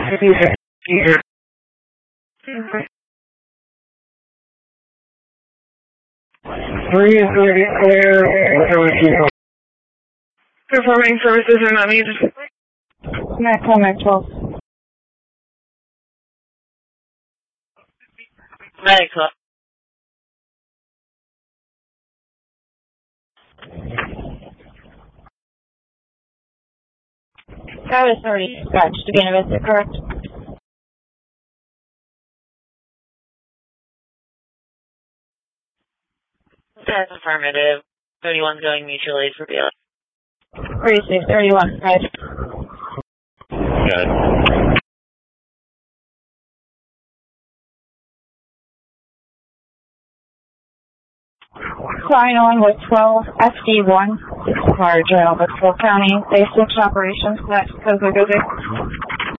Performing services are not needed. Mac 12. Medic 12. Travis already dispatched to begin a visit, correct? That's affirmative. 31's going mutual aid for BLS. 31, right. Got it. Flying on with 12 FD1, Large Albert, County, Basic Operations, that's go.